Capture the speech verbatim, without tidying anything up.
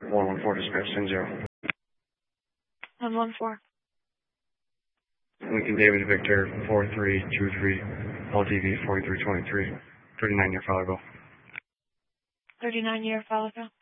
one one four dispatch, ten zero. one one four. Lincoln David Victor, four three two three, L T V forty-three twenty-three, thirty-nine year Fowlerville. thirty-nine year Fowlerville.